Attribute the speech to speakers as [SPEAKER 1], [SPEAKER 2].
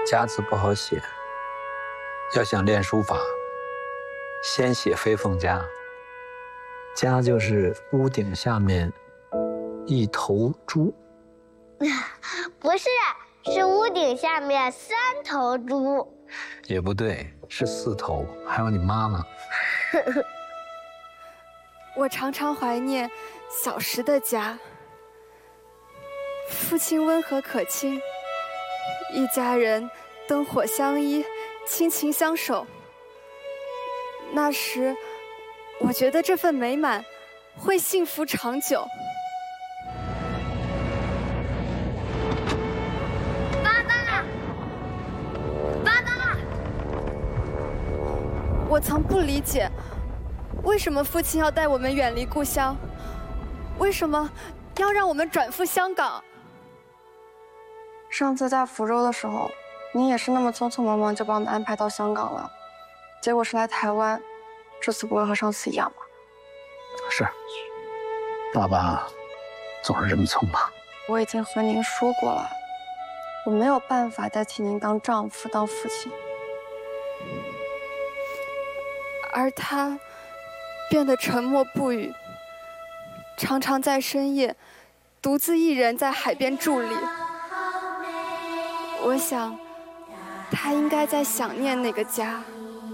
[SPEAKER 1] 家字不好写，要想练书法，先写飞凤家。家就是屋顶下面一头猪。
[SPEAKER 2] 不是，是屋顶下面3头猪。
[SPEAKER 1] 也不对，是4头，还有你妈呢。
[SPEAKER 3] 我常常怀念小时的家，父亲温和可亲，一家人灯火相依，亲情相守。那时，我觉得这份美满会幸福长久。
[SPEAKER 2] 爸爸，爸爸！
[SPEAKER 3] 我曾不理解，为什么父亲要带我们远离故乡？为什么要让我们转赴香港？
[SPEAKER 4] 上次在福州的时候，你也是那么匆匆忙忙就把我们安排到香港了，结果是来台湾，这次不会和上次一样吧？
[SPEAKER 1] 是，爸爸总是这么匆忙。
[SPEAKER 4] 我已经和您说过了，我没有办法代替您当丈夫、当父亲。
[SPEAKER 3] 而他变得沉默不语，常常在深夜独自一人在海边伫立。我想，他应该在想念那个家。